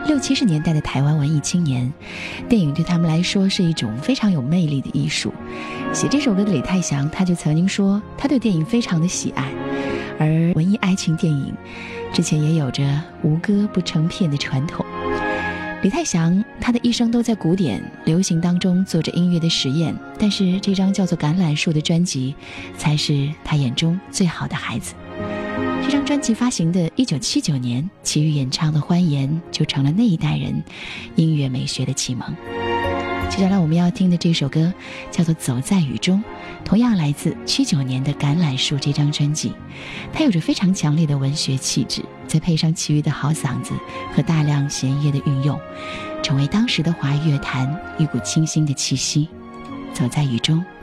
60、70年代的台湾文艺青年，电影对他们来说是一种非常有魅力的艺术。写这首歌的李泰祥，他就曾经说他对电影非常的喜爱，而文艺爱情电影之前也有着无歌不成片的传统。李泰祥他的一生都在古典流行当中做着音乐的实验，但是这张叫做《橄榄树》的专辑才是他眼中最好的孩子。这张专辑发行的1979年，齐豫演唱的《欢颜》就成了那一代人音乐美学的启蒙。接下来我们要听的这首歌叫做《走在雨中》，同样来自79年的《橄榄树》这张专辑。它有着非常强烈的文学气质，再配上齐豫的好嗓子和大量弦乐的运用，成为当时的华语乐坛一股清新的气息。走在雨中，